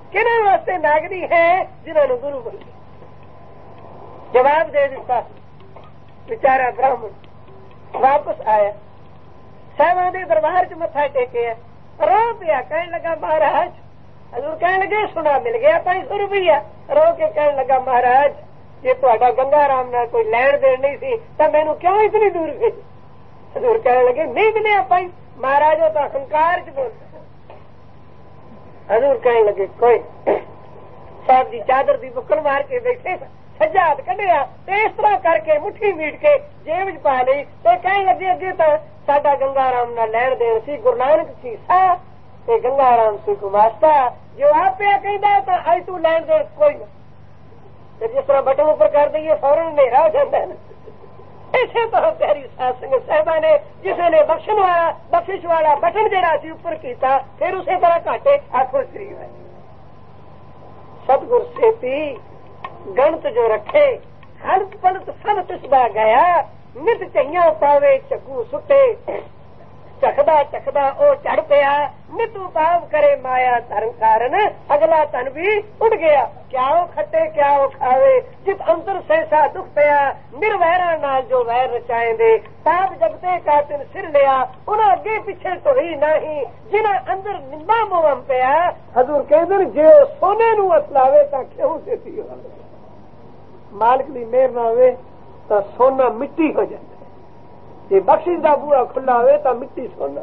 किन्हां वास्ते नागरी है जिन्होंने गुरु बन गया। जवाब दे दिता। बेचारा ब्राह्मण वापस आया, साहबां दे दरबार च मत्था टेकिया, रो पिया, कहने लगा महाराज, हजूर कहने लगे सुना मिल गया 500 रुपया। रो के कहने लगा महाराज ये तुहाडा गंगा राम नाल कोई लैण देण नहीं सी तां मैनूं क्यों इतनी दूर भेजी। हजूर कहने लगे नहीं मिले भाई, महाराज वो तो अहंकार च बोलता। हजूर कहने लगे कोई साहब जी चादर दी बुक्कड़ मार के बैठे, सज्जा हाथ कढ़िया ते इस तरह करके मुट्ठी मीट के जेब च पा लई ते कहने लगे अगे तां साडा गंगा राम नाल लैण देण सी, गुरु नानक सी सा ते गंगा राम सी गुमास्ता, जो आप पे कहदा तां अज तू लैण देण कोई ना। जिस तरह बटन ऊपर कर दईए फौरन अंधेरा हो जाता है। इसे तरह प्यारी साध संगत साहिबा ने जिसने बख्शिश वाला बटन जड़ा सी ऊपर किया, फिर उसे तरह घाटे आखो श्री है। सतगुर सेती गणत जो रखे, हलत पलत सब तिसदा गया, नित चहिया पावे चकू सुटे, चखदा चखदा ओ चढ़ पिया, नित उपाव करे माया धर्म कारण, अगला तन भी उड़ गया। क्या वो खट्टे क्या वो खावे, जित अंतर सहसा दुख पिया, निर्वैरा नाल जो वैर रचाए दे, ताप जगते का तिन सिर लिया, उन्हें अगे पीछे तो ही नहीं, जिन्हें अंदर निंदा मोहम पिया। हजूर कहते जे सोने नू असलावे तां क्यों देती हो, मालिक दी मेहर ना होवे तां सोना मिट्टी हो जाए, ये बख्शिश दा बूहा खुला हुए तो मिट्टी सोना।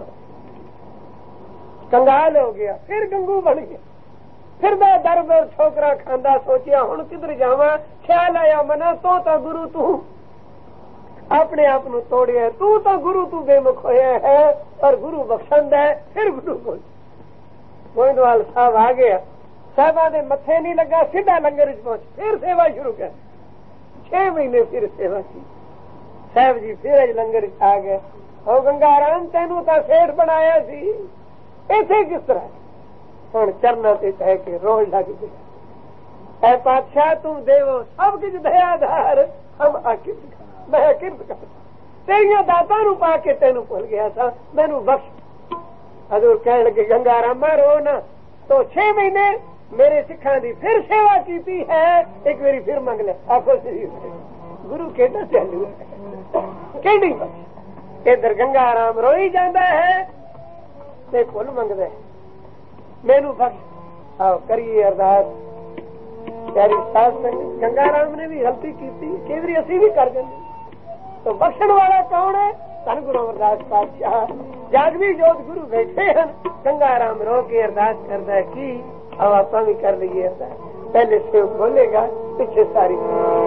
कंगाल हो गया, फिर गंगू बन गया, फिर दर दर ठोकरा खांदा, सोचिया हुण किधर जावां। ख्याल आया मना तो गुरु तू अपने आप नू तोड़िया, तू तो गुरु तू बेमुख होया है और गुरु बख्शंद है। फिर गुरु बोल गोइंदवाल साहब आ गया, साहबा दे मथे नहीं लगा, सीधा लंगर च पहुंच, फिर सेवा शुरू कर। 6 महीने फिर सेवा की। साहब जी फिर अज लंगर आ गए। ओ गंगा राम तेनू तो सेठ बनाया सी, इथे किस तरह हुण चरना ते कह के रोज लग गया। ऐ पातशाह तू देवो सब कुछ दयाधार, हम आकिर मैं किरत कर तेरिया दाता नू पा के तेनू भुल गया था, मैनू बख्श। हजूर कहने लगे गंगा रामा रो ना, तो 6 महीने मेरे सिखा दी फिर सेवा की है, एक बारी फिर मंग ले। आखो श्री गुरु केड़ा चालू है केड़ी बख्श। इधर गंगा राम रोई जाता है ते भुल मंगदा है, मैनू बख्श। आओ करिए अरदास। प्यारी साध संगत गंगा राम ने भी गलती की, कई बार असी भी कर देंगे, तो बख्शण वाला कौन है? धन गुरु अमरदास पातशाह जागवी जोत गुरु बैठे हैं। गंगा राम रो के अरदास करता है कि अब आप भी कर लीजिए अरदास। पहले से बोलेगा, पीछे सारी